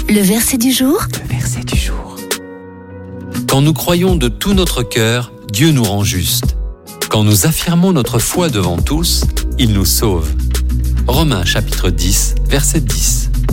Le verset du jour. Le verset du jour. Quand nous croyons de tout notre cœur, Dieu nous rend justes. Quand nous affirmons notre foi devant tous, il nous sauve. Romains chapitre 10, verset 10.